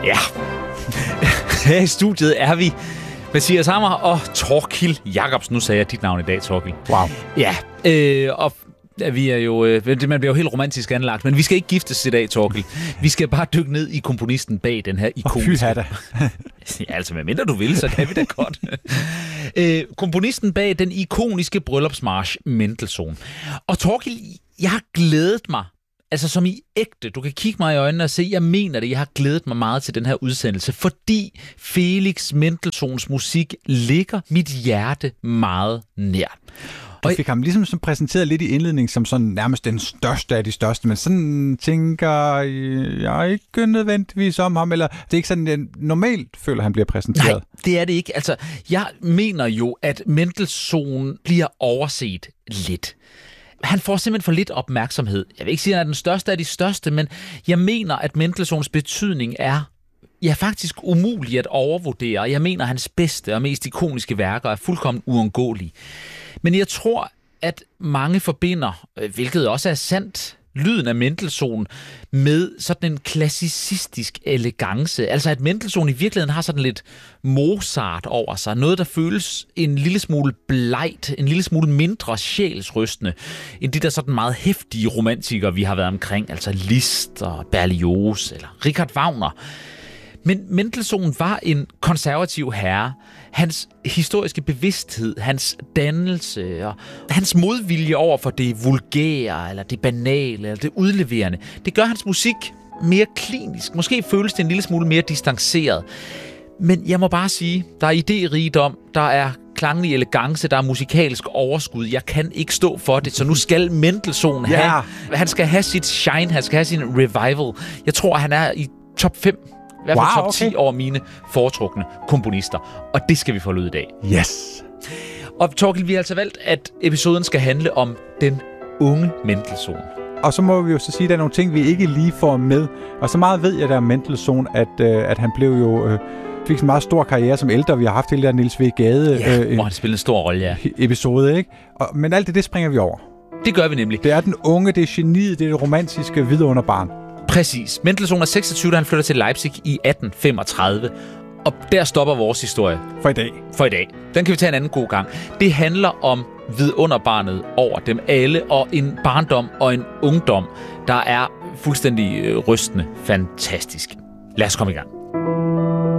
Ja. Her i studiet er vi Mathias Hammer og Thorkild Jacobsen. Nu sagde jeg dit navn i dag, Thorkild. Wow. Ja, og vi er jo, man bliver jo helt romantisk anlagt, men vi skal ikke giftes i dag, Thorkild. Vi skal bare dykke ned i komponisten bag den her ikoniske... Ja, altså, hvad mindre du vil, så kan vi da godt. Komponisten bag den ikoniske bryllupsmarch, Mendelssohn. Og Thorkild, jeg har glædet mig, altså som i ægte, du kan kigge mig i øjnene og se, jeg mener det, jeg har glædet mig meget til den her udsendelse, fordi Felix Mendelssohns musik ligger mit hjerte meget nært. Du fik ham ligesom præsenteret lidt i indledning som sådan nærmest den største af de største, men sådan tænker jeg ikke nødvendigvis om ham, eller det er ikke sådan, jeg normalt føler, han bliver præsenteret. Nej, det er det ikke. Altså, jeg mener jo, at Mendelssohn bliver overset lidt. Han får simpelthen for lidt opmærksomhed. Jeg vil ikke sige, at han er den største af de største, men jeg mener, at Mendelssohns betydning er faktisk umulig at overvurdere. Jeg mener, at hans bedste og mest ikoniske værker er fuldkommen uundgåelige. Men jeg tror, at mange forbinder, hvilket også er sandt, lyden af Mendelssohn med sådan en klassicistisk elegance. Altså at Mendelssohn i virkeligheden har sådan lidt Mozart over sig. Noget, der føles en lille smule blegt, en lille smule mindre sjælsrystende, end de der sådan meget heftige romantikere, vi har været omkring. Altså Liszt og Berlioz eller Richard Wagner. Men Mendelssohn var en konservativ herre. Hans historiske bevidsthed, hans dannelse og hans modvilje over for det vulgære, eller det banale, eller det udleverende, det gør hans musik mere klinisk. Måske føles det en lille smule mere distanceret. Men jeg må bare sige, der er idérigdom, der er klanglig elegance, der er musikalsk overskud. Jeg kan ikke stå for det, så nu skal Mendelssohn have. Han skal have sit shine, han skal have sin revival. Jeg tror, han er i top 5. I hvert fald top 10 over mine foretrukne komponister. Og det skal vi få ud i dag. Yes! Og Thorkild, vi har altså valgt, at episoden skal handle om den unge Mendelssohn. Og så må vi jo så sige, at der er nogle ting, vi ikke lige får med. Og så meget ved jeg der om Mendelssohn, at han blev jo... fik en meget stor karriere som ældre. Vi har haft hele der Niels W. Gade... hvor han spillede en stor rolle, ja. Episode, ikke? Men alt det springer vi over. Det gør vi nemlig. Det er den unge, det er geniet, det er det romantiske vidunderbarn. Præcis. Mendelssohn er 26, da han flytter til Leipzig i 1835. Og der stopper vores historie. For i dag. Den kan vi tage en anden god gang. Det handler om vidunderbarnet over dem alle, og en barndom og en ungdom, der er fuldstændig rystende fantastisk. Lad os komme i gang.